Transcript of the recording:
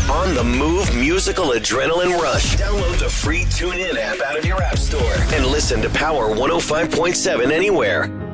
On the move musical adrenaline rush. Download the free TuneIn app out of your app store and listen to Power 105.7 anywhere.